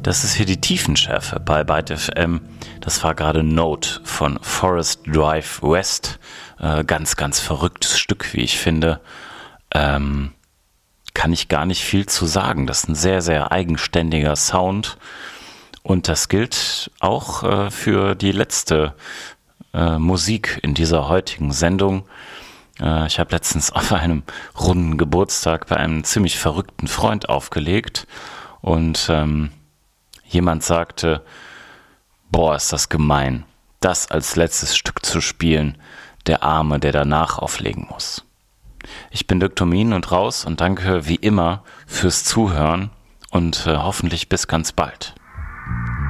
Das ist hier die Tiefenschärfe bei Byte FM. Das war gerade Note von Forest Drive West. Ganz, ganz verrücktes Stück, wie ich finde. Kann ich gar nicht viel zu sagen. Das ist ein sehr, sehr eigenständiger Sound. Und das gilt auch für die letzte Musik in dieser heutigen Sendung. Ich habe letztens auf einem runden Geburtstag bei einem ziemlich verrückten Freund aufgelegt. Und jemand sagte, boah, ist das gemein, das als letztes Stück zu spielen, der Arme, der danach auflegen muss. Ich bin Dirk Thomin und raus und danke wie immer fürs Zuhören und hoffentlich bis ganz bald.